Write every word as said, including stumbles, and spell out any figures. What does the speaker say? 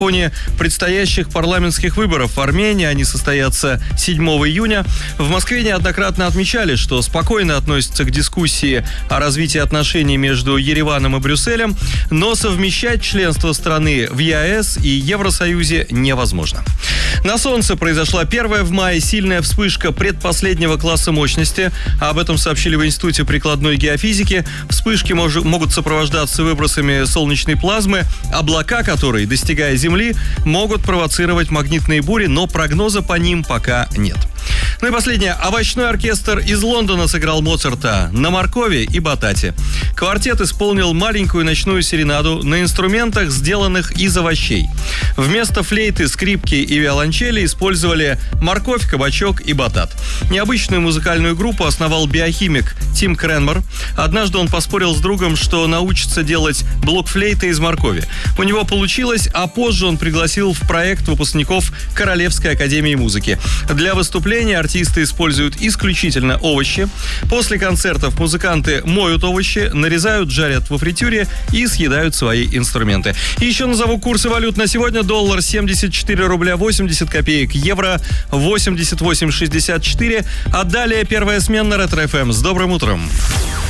На фоне предстоящих парламентских выборов в Армении, они состоятся седьмого июня, в Москве неоднократно отмечали, что спокойно относятся к дискуссии о развитии отношений между Ереваном и Брюсселем, но совмещать членство страны в ЕАЭС и Евросоюзе невозможно. На Солнце произошла первая в мае сильная вспышка предпоследнего класса мощности. Об этом сообщили в Институте прикладной геофизики. Вспышки мож- могут сопровождаться выбросами солнечной плазмы, облака которой, достигая Земли, могут провоцировать магнитные бури, но прогноза по ним пока нет. Ну и последнее. Овощной оркестр из Лондона сыграл Моцарта на моркови и батате. Квартет исполнил маленькую ночную серенаду на инструментах, сделанных из овощей. Вместо флейты, скрипки и виолончели использовали морковь, кабачок и батат. Необычную музыкальную группу основал биохимик Тим Кренмер. Однажды он поспорил с другом, что научится делать блокфлейты из моркови. У него получилось, а позже он пригласил в проект выпускников Королевской академии музыки. Для выступления артисты используют исключительно овощи. После концертов музыканты моют овощи, нарезают, жарят во фритюре и съедают свои инструменты. И еще назову курсы валют на сегодня. Доллар семьдесят четыре рубля восемьдесят копеек, евро восемьдесят восемь шестьдесят четыре. А далее первая смена Ретро-ФМ. С добрым утром.